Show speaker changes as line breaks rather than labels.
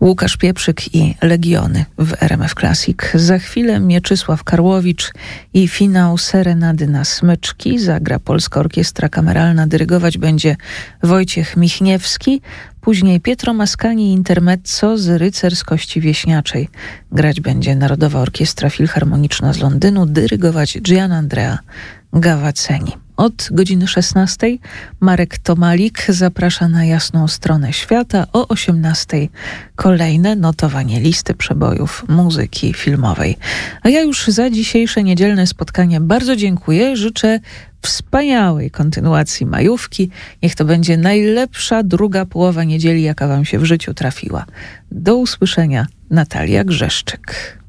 Łukasz Pieprzyk i Legiony w RMF Classic. Za chwilę Mieczysław Karłowicz i finał Serenady na smyczki. Zagra Polska Orkiestra Kameralna, dyrygować będzie Wojciech Michniewski. Później Pietro Mascagni intermezzo z Rycerskości Wieśniaczej. Grać będzie Narodowa Orkiestra Filharmoniczna z Londynu, dyrygować Gianandrea Gavazzeni. Od godziny 16 Marek Tomalik zaprasza na Jasną Stronę Świata. O 18 kolejne notowanie listy przebojów muzyki filmowej. A ja już za dzisiejsze niedzielne spotkanie bardzo dziękuję. Życzę wspaniałej kontynuacji majówki. Niech to będzie najlepsza druga połowa niedzieli, jaka wam się w życiu trafiła. Do usłyszenia. Natalia Grzeszczyk.